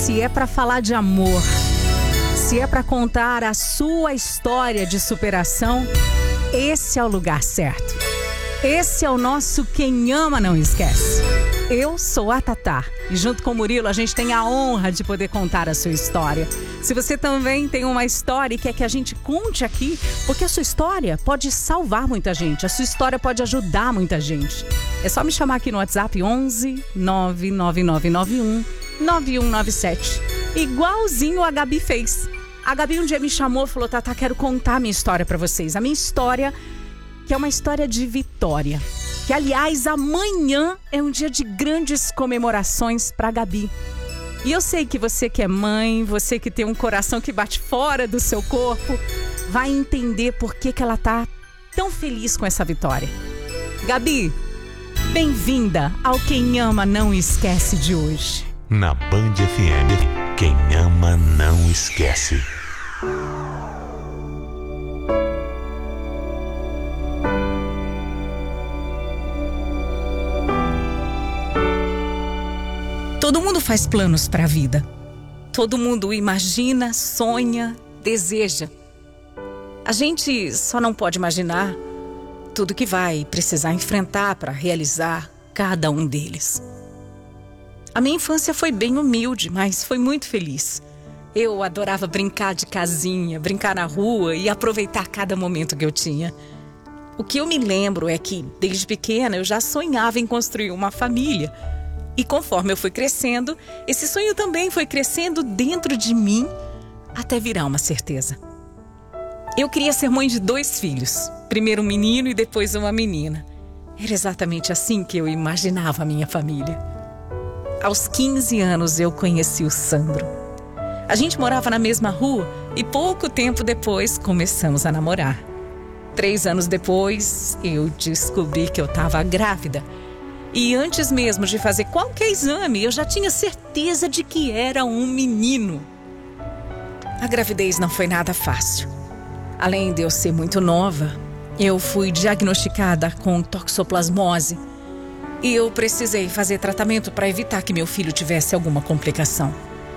Se é para falar de amor, se é para contar a sua história de superação, esse é o lugar certo. Esse é o nosso Quem Ama Não Esquece. Eu sou a Tatá e junto com o Murilo a gente tem a honra de poder contar a sua história. Se você também tem uma história e quer que a gente conte aqui, porque a sua história pode salvar muita gente, a sua história pode ajudar muita gente. É só me chamar aqui no WhatsApp 11 99991 9197. Igualzinho a Gabi fez. A Gabi um dia me chamou e falou: Tatá, quero contar a minha história pra vocês. A minha história, que é uma história de vitória. Que, aliás, amanhã é um dia de grandes comemorações pra Gabi. E eu sei que você que é mãe, você que tem um coração que bate fora do seu corpo, vai entender por que ela tá tão feliz com essa vitória. Gabi, bem-vinda ao Quem Ama Não Esquece de hoje. Na Band FM, quem ama não esquece. Todo mundo faz planos para a vida. Todo mundo imagina, sonha, deseja. A gente só não pode imaginar tudo que vai precisar enfrentar para realizar cada um deles. A minha infância foi bem humilde, mas foi muito feliz. Eu adorava brincar de casinha, brincar na rua e aproveitar cada momento que eu tinha. O que eu me lembro é que, desde pequena, eu já sonhava em construir uma família. E conforme eu fui crescendo, esse sonho também foi crescendo dentro de mim até virar uma certeza. Eu queria ser mãe de 2 filhos, primeiro um menino e depois uma menina. Era exatamente assim que eu imaginava a minha família. Aos 15 anos eu conheci o Sandro. A gente morava na mesma rua e pouco tempo depois começamos a namorar. 3 anos depois eu descobri que eu estava grávida. E antes mesmo de fazer qualquer exame, eu já tinha certeza de que era um menino. A gravidez não foi nada fácil. Além de eu ser muito nova, eu fui diagnosticada com toxoplasmose. E eu precisei fazer tratamento para evitar que meu filho tivesse alguma complicação.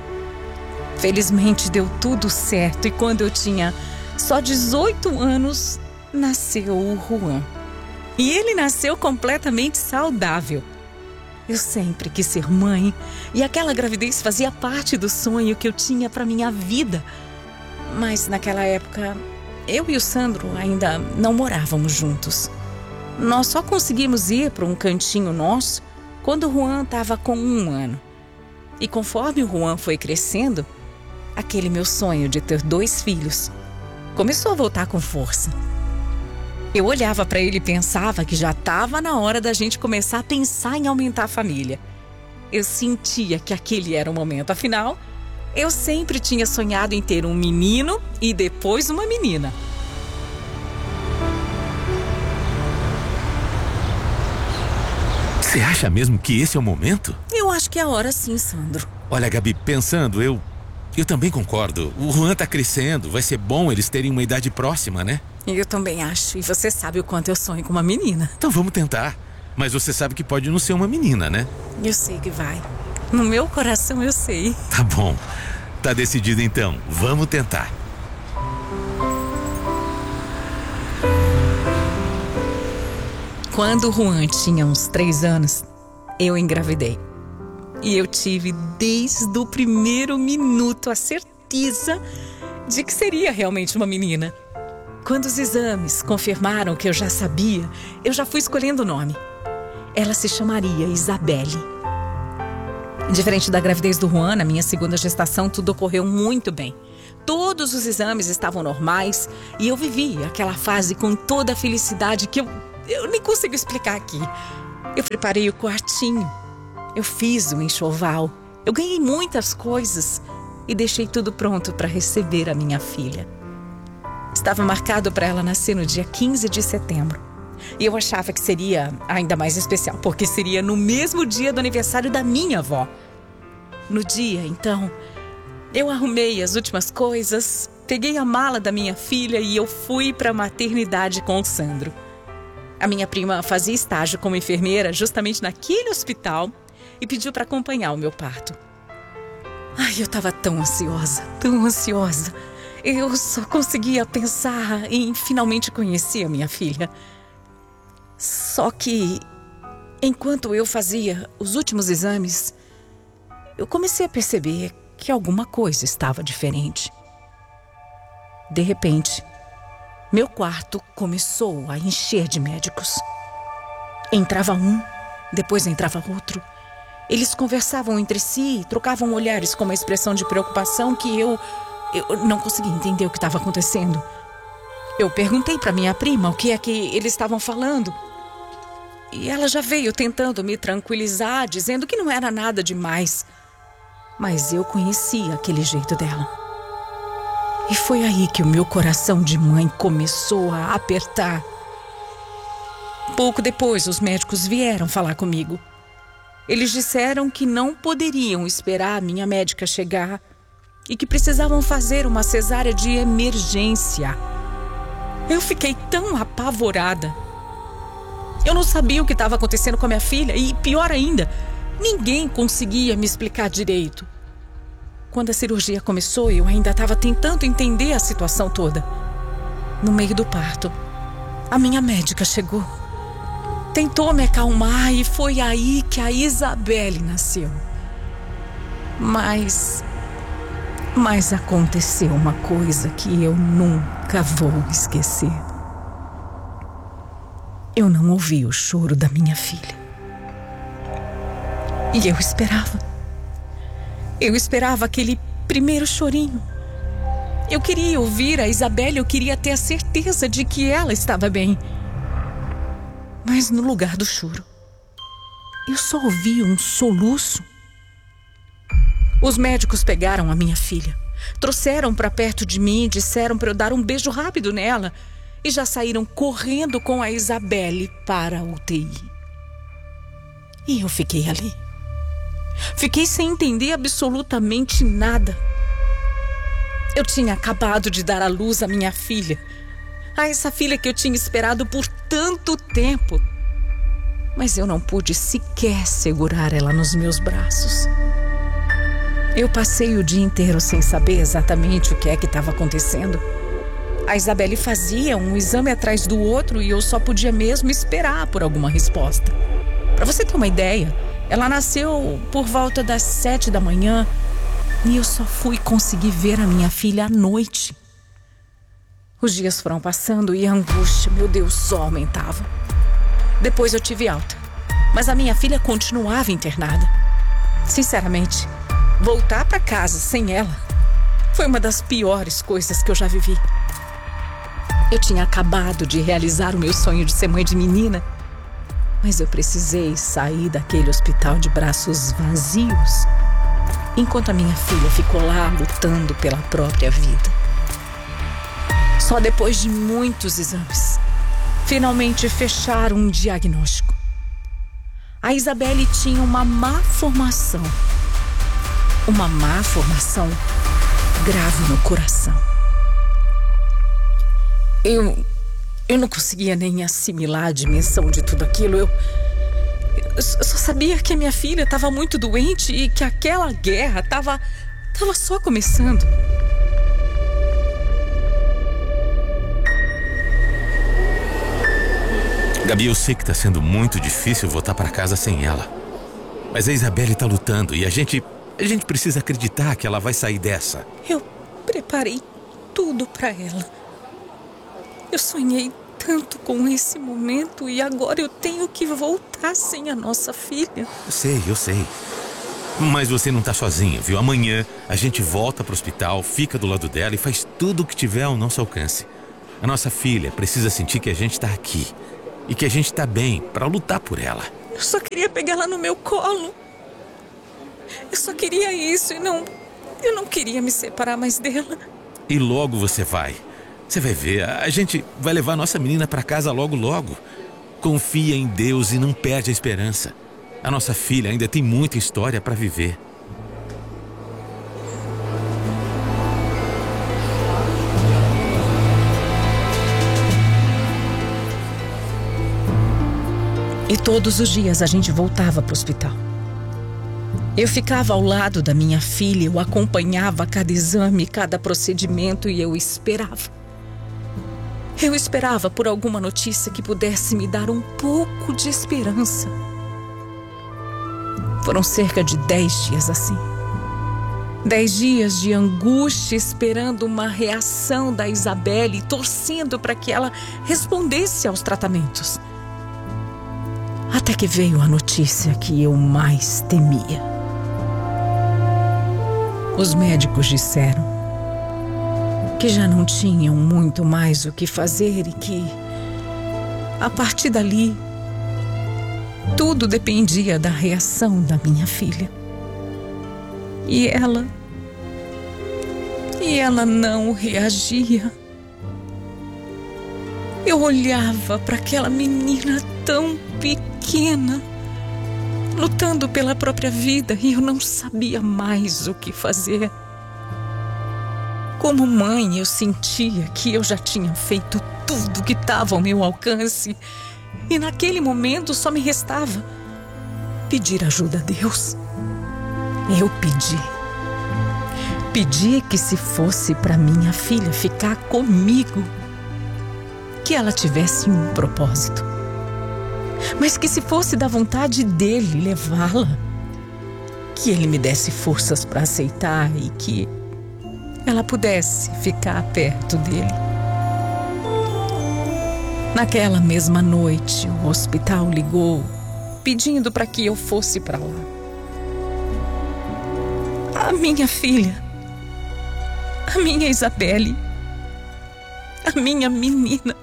Felizmente deu tudo certo e quando eu tinha só 18 anos, nasceu o Juan. E ele nasceu completamente saudável. Eu sempre quis ser mãe e aquela gravidez fazia parte do sonho que eu tinha para minha vida. Mas naquela época, eu e o Sandro ainda não morávamos juntos. Nós só conseguimos ir para um cantinho nosso quando o Juan estava com 1 ano. E conforme o Juan foi crescendo, aquele meu sonho de ter 2 filhos começou a voltar com força. Eu olhava para ele e pensava que já estava na hora da gente começar a pensar em aumentar a família. Eu sentia que aquele era o momento. Afinal, eu sempre tinha sonhado em ter um menino e depois uma menina. Você acha mesmo que esse é o momento? Eu acho que é a hora sim, Sandro. Olha, Gabi, pensando, eu também concordo. O Juan tá crescendo, vai ser bom eles terem uma idade próxima, né? Eu também acho. E você sabe o quanto eu sonho com uma menina. Então vamos tentar. Mas você sabe que pode não ser uma menina, né? Eu sei que vai. No meu coração eu sei. Tá bom. Tá decidido então. Vamos tentar. Quando o Juan tinha uns 3 anos, eu engravidei. E eu tive desde o primeiro minuto a certeza de que seria realmente uma menina. Quando os exames confirmaram que eu já sabia, eu já fui escolhendo o nome. Ela se chamaria Isabelle. Diferente da gravidez do Juan, na minha segunda gestação, tudo ocorreu muito bem. Todos os exames estavam normais e eu vivi aquela fase com toda a felicidade que eu nem consigo explicar aqui. Eu preparei o quartinho, eu fiz o enxoval, eu ganhei muitas coisas e deixei tudo pronto para receber a minha filha. Estava marcado para ela nascer no dia 15 de setembro. E eu achava que seria ainda mais especial, porque seria no mesmo dia do aniversário da minha avó. No dia, então, eu arrumei as últimas coisas, peguei a mala da minha filha e eu fui para a maternidade com o Sandro. A minha prima fazia estágio como enfermeira justamente naquele hospital e pediu para acompanhar o meu parto. Ai, eu estava tão ansiosa, tão ansiosa. Eu só conseguia pensar em finalmente conhecer a minha filha. Só que, enquanto eu fazia os últimos exames, eu comecei a perceber que alguma coisa estava diferente. De repente, meu quarto começou a encher de médicos. Entrava um, depois entrava outro. Eles conversavam entre si, trocavam olhares com uma expressão de preocupação que eu não conseguia entender o que estava acontecendo. Eu perguntei para minha prima o que é que eles estavam falando. E ela já veio tentando me tranquilizar, dizendo que não era nada demais. Mas eu conhecia aquele jeito dela. E foi aí que o meu coração de mãe começou a apertar. Pouco depois, os médicos vieram falar comigo. Eles disseram que não poderiam esperar a minha médica chegar e que precisavam fazer uma cesárea de emergência. Eu fiquei tão apavorada. Eu não sabia o que estava acontecendo com a minha filha e, pior ainda, ninguém conseguia me explicar direito. Quando a cirurgia começou, eu ainda estava tentando entender a situação toda. No meio do parto, a minha médica chegou. Tentou me acalmar e foi aí que a Isabelle nasceu. Mas aconteceu uma coisa que eu nunca vou esquecer. Eu não ouvi o choro da minha filha. E eu esperava. Eu esperava aquele primeiro chorinho. Eu queria ouvir a Isabelle, eu queria ter a certeza de que ela estava bem. Mas no lugar do choro, eu só ouvi um soluço. Os médicos pegaram a minha filha, trouxeram para perto de mim, disseram para eu dar um beijo rápido nela e já saíram correndo com a Isabelle para a UTI. E eu fiquei ali. Fiquei sem entender absolutamente nada. Eu tinha acabado de dar à luz a minha filha. A essa filha que eu tinha esperado por tanto tempo. Mas eu não pude sequer segurar ela nos meus braços. Eu passei o dia inteiro sem saber exatamente o que é que estava acontecendo. A Isabelle fazia um exame atrás do outro e eu só podia mesmo esperar por alguma resposta. Para você ter uma ideia, ela nasceu por volta das 7 da manhã e eu só fui conseguir ver a minha filha à noite. Os dias foram passando e a angústia, meu Deus, só aumentava. Depois eu tive alta, mas a minha filha continuava internada. Sinceramente, voltar para casa sem ela foi uma das piores coisas que eu já vivi. Eu tinha acabado de realizar o meu sonho de ser mãe de menina, mas eu precisei sair daquele hospital de braços vazios, enquanto a minha filha ficou lá lutando pela própria vida. Só depois de muitos exames, finalmente fecharam um diagnóstico. A Isabelle tinha uma má formação. Uma má formação grave no coração. Eu não conseguia nem assimilar a dimensão de tudo aquilo. Eu só sabia que a minha filha estava muito doente e que aquela guerra estava só começando. Gabi, eu sei que tá sendo muito difícil voltar para casa sem ela. Mas a Isabelle tá lutando e a gente precisa acreditar que ela vai sair dessa. Eu preparei tudo para ela. Eu sonhei tanto com esse momento e agora eu tenho que voltar sem a nossa filha. Eu sei. Mas você não tá sozinha, viu? Amanhã a gente volta pro hospital, fica do lado dela e faz tudo o que tiver ao nosso alcance. A nossa filha precisa sentir que a gente tá aqui e que a gente tá bem para lutar por ela. Eu só queria pegar ela no meu colo. Eu só queria isso e eu não queria me separar mais dela. E logo você vai. Você vai ver, a gente vai levar nossa menina para casa logo. Confia em Deus e não perde a esperança. A nossa filha ainda tem muita história para viver. E todos os dias a gente voltava para o hospital. Eu ficava ao lado da minha filha, eu acompanhava cada exame, cada procedimento e eu esperava. Eu esperava por alguma notícia que pudesse me dar um pouco de esperança. Foram cerca de 10 dias assim. 10 dias de angústia esperando uma reação da Isabelle, torcendo para que ela respondesse aos tratamentos. Até que veio a notícia que eu mais temia. Os médicos disseram que já não tinham muito mais o que fazer e que, a partir dali, tudo dependia da reação da minha filha. E ela não reagia. Eu olhava para aquela menina tão pequena, lutando pela própria vida, e eu não sabia mais o que fazer. Como mãe, eu sentia que eu já tinha feito tudo que estava ao meu alcance, e naquele momento só me restava pedir ajuda a Deus. Eu pedi que, se fosse para minha filha ficar comigo, que ela tivesse um propósito, mas que, se fosse da vontade dele levá-la, que ele me desse forças para aceitar e que ela pudesse ficar perto dele. Naquela mesma noite, o hospital ligou pedindo para que eu fosse para lá. A minha filha, a minha Isabelle, a minha menina,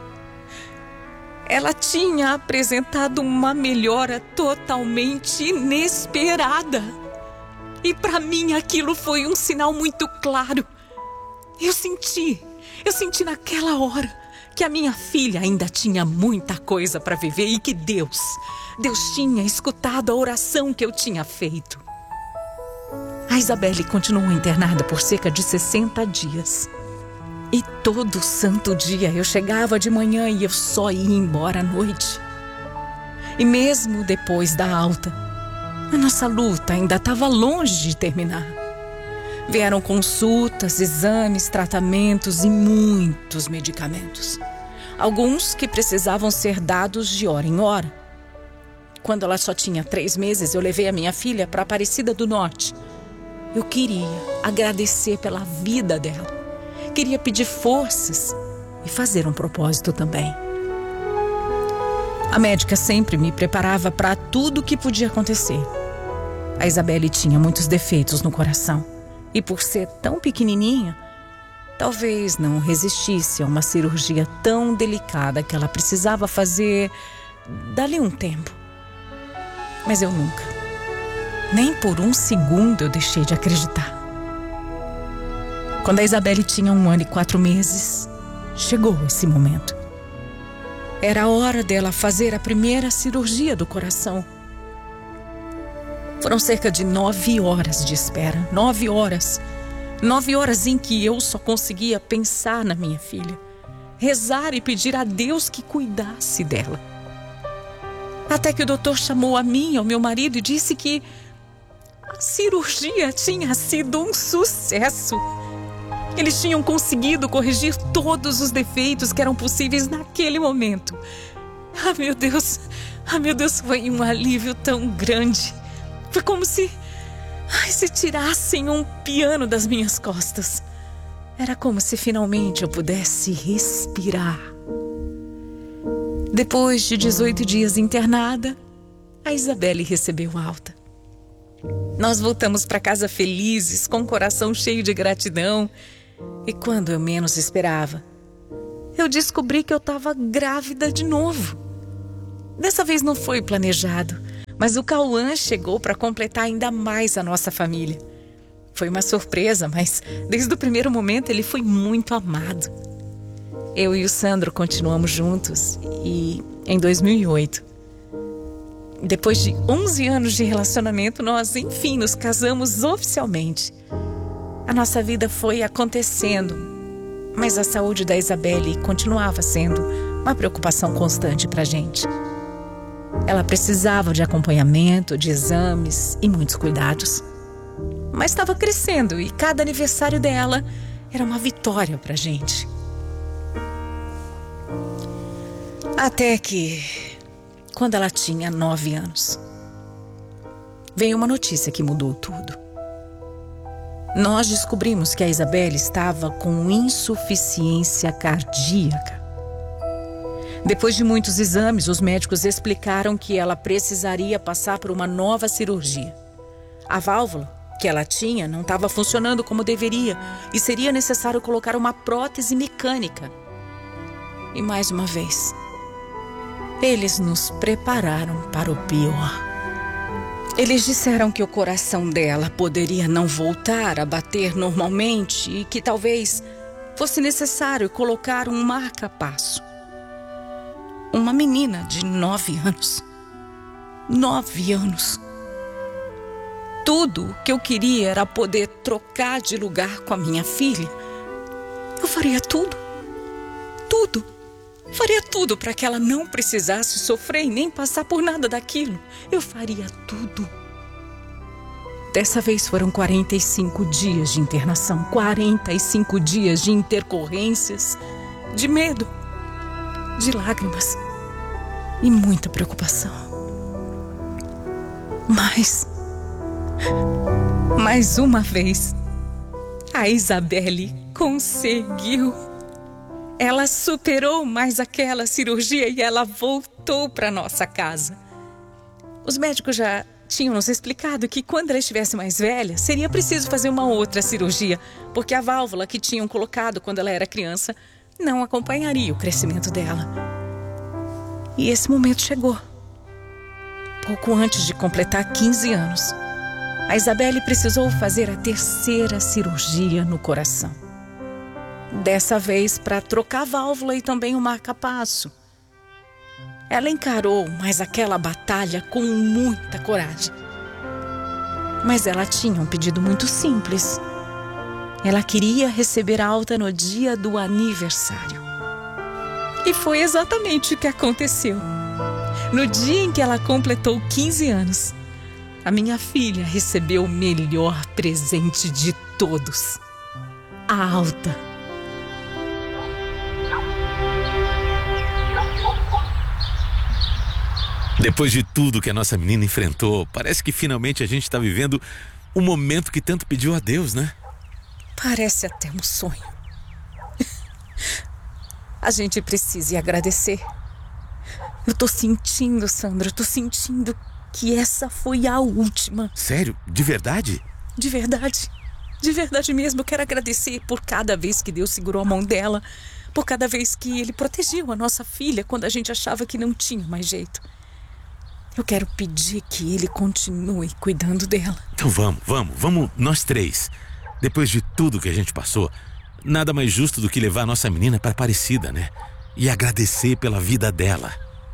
ela tinha apresentado uma melhora totalmente inesperada. E para mim aquilo foi um sinal muito claro. Eu senti naquela hora que a minha filha ainda tinha muita coisa para viver e que Deus tinha escutado a oração que eu tinha feito. A Isabelle continuou internada por cerca de 60 dias. E todo santo dia eu chegava de manhã e eu só ia embora à noite. E mesmo depois da alta, a nossa luta ainda estava longe de terminar. Vieram consultas, exames, tratamentos e muitos medicamentos. Alguns que precisavam ser dados de hora em hora. Quando ela só tinha 3 meses, eu levei a minha filha para Aparecida do Norte. Eu queria agradecer pela vida dela. Queria pedir forças e fazer um propósito também. A médica sempre me preparava para tudo que podia acontecer. A Isabelle tinha muitos defeitos no coração e, por ser tão pequenininha, talvez não resistisse a uma cirurgia tão delicada que ela precisava fazer dali um tempo. Mas eu nunca, nem por um segundo, eu deixei de acreditar. Quando a Isabelle tinha 1 ano e 4 meses, chegou esse momento. Era a hora dela fazer a primeira cirurgia do coração. Foram cerca de 9 horas de espera. 9 horas. 9 horas em que eu só conseguia pensar na minha filha, rezar e pedir a Deus que cuidasse dela. Até que o doutor chamou a mim e ao meu marido e disse que a cirurgia tinha sido um sucesso. Eles tinham conseguido corrigir todos os defeitos que eram possíveis naquele momento. Ah, meu Deus, foi um alívio tão grande. Foi como se tirassem um piano das minhas costas. Era como se finalmente eu pudesse respirar. Depois de 18 dias internada, a Isabelle recebeu alta. Nós voltamos para casa felizes, com o coração cheio de gratidão. E quando eu menos esperava, eu descobri que eu estava grávida de novo. Dessa vez não foi planejado, mas o Cauã chegou para completar ainda mais a nossa família. Foi uma surpresa, mas desde o primeiro momento ele foi muito amado. Eu e o Sandro continuamos juntos e em 2008, depois de 11 anos de relacionamento, nós enfim nos casamos oficialmente. A nossa vida foi acontecendo, mas a saúde da Isabelle continuava sendo uma preocupação constante pra gente. Ela precisava de acompanhamento, de exames e muitos cuidados. Mas estava crescendo e cada aniversário dela era uma vitória pra gente. Até que, quando ela tinha 9 anos, veio uma notícia que mudou tudo. Nós descobrimos que a Isabelle estava com insuficiência cardíaca. Depois de muitos exames, os médicos explicaram que ela precisaria passar por uma nova cirurgia. A válvula que ela tinha não estava funcionando como deveria e seria necessário colocar uma prótese mecânica. E mais uma vez, eles nos prepararam para o pior. Eles disseram que o coração dela poderia não voltar a bater normalmente e que talvez fosse necessário colocar um marca-passo. Uma menina de 9 anos. 9 anos. Tudo o que eu queria era poder trocar de lugar com a minha filha. Eu faria tudo. Tudo. Faria tudo para que ela não precisasse sofrer e nem passar por nada daquilo. Eu faria tudo. Dessa vez foram 45 dias de internação, 45 dias de intercorrências, de medo, de lágrimas e muita preocupação. Mas, mais uma vez, a Isabelle conseguiu. Ela superou mais aquela cirurgia e ela voltou para nossa casa. Os médicos já tinham nos explicado que quando ela estivesse mais velha, seria preciso fazer uma outra cirurgia, porque a válvula que tinham colocado quando ela era criança não acompanharia o crescimento dela. E esse momento chegou. Pouco antes de completar 15 anos, a Isabelle precisou fazer a 3ª cirurgia no coração. Dessa vez para trocar a válvula e também o marca-passo. Ela encarou mais aquela batalha com muita coragem. Mas ela tinha um pedido muito simples. Ela queria receber alta no dia do aniversário. E foi exatamente o que aconteceu. No dia em que ela completou 15 anos, a minha filha recebeu o melhor presente de todos: a alta. Depois de tudo que a nossa menina enfrentou, parece que finalmente a gente está vivendo o momento que tanto pediu a Deus, né? Parece até um sonho. A gente precisa agradecer. Eu tô sentindo, Sandra, eu tô sentindo que essa foi a última. Sério? De verdade? De verdade. De verdade mesmo. Eu quero agradecer por cada vez que Deus segurou a mão dela, por cada vez que Ele protegeu a nossa filha quando a gente achava que não tinha mais jeito. Eu quero pedir que Ele continue cuidando dela. Então vamos nós 3. Depois de tudo que a gente passou, nada mais justo do que levar a nossa menina para Aparecida, né? E agradecer pela vida dela.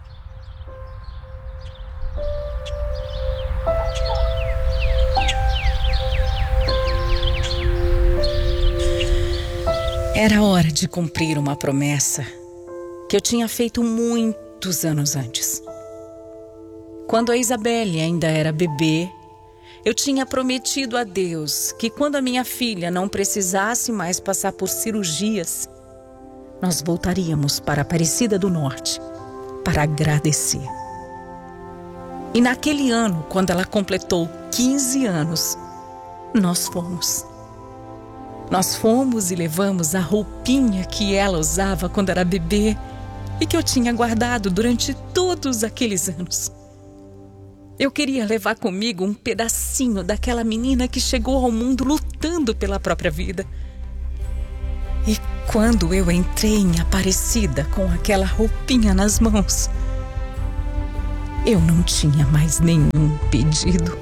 Era hora de cumprir uma promessa que eu tinha feito muitos anos antes. Quando a Isabelle ainda era bebê, eu tinha prometido a Deus que quando a minha filha não precisasse mais passar por cirurgias, nós voltaríamos para Aparecida do Norte para agradecer. E naquele ano, quando ela completou 15 anos, nós fomos. Nós fomos e levamos a roupinha que ela usava quando era bebê e que eu tinha guardado durante todos aqueles anos. Eu queria levar comigo um pedacinho daquela menina que chegou ao mundo lutando pela própria vida. E quando eu entrei em Aparecida com aquela roupinha nas mãos, eu não tinha mais nenhum pedido.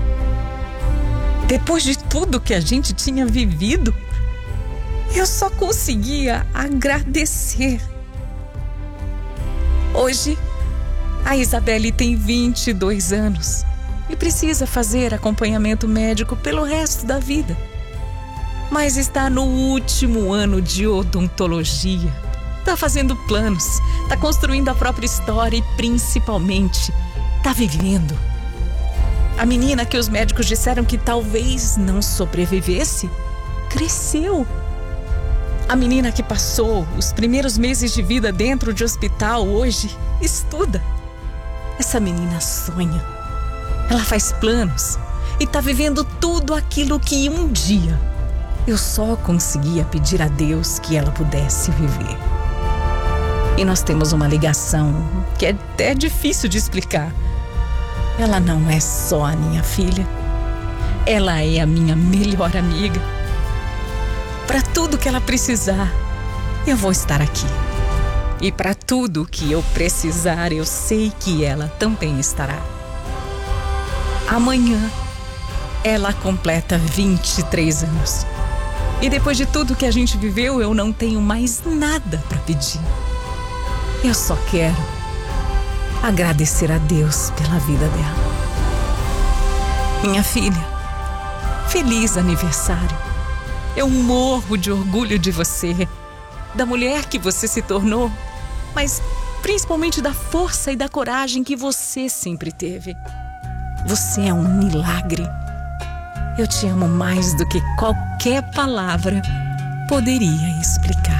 Depois de tudo que a gente tinha vivido, eu só conseguia agradecer. Hoje, a Isabelle tem 22 anos e precisa fazer acompanhamento médico pelo resto da vida. Mas está no último ano de odontologia. Está fazendo planos, está construindo a própria história e, principalmente, tá vivendo. A menina que os médicos disseram que talvez não sobrevivesse, cresceu. A menina que passou os primeiros meses de vida dentro de hospital hoje estuda. Essa menina sonha. Ela faz planos e tá vivendo tudo aquilo que um dia eu só conseguia pedir a Deus que ela pudesse viver. E nós temos uma ligação que é até difícil de explicar. Ela não é só a minha filha. Ela é a minha melhor amiga. Para tudo que ela precisar, eu vou estar aqui. E para tudo que eu precisar, eu sei que ela também estará. Amanhã, ela completa 23 anos. E depois de tudo que a gente viveu, eu não tenho mais nada para pedir. Eu só quero agradecer a Deus pela vida dela. Minha filha, feliz aniversário. Eu morro de orgulho de você, da mulher que você se tornou, mas principalmente da força e da coragem que você sempre teve. Você é um milagre. Eu te amo mais do que qualquer palavra poderia explicar.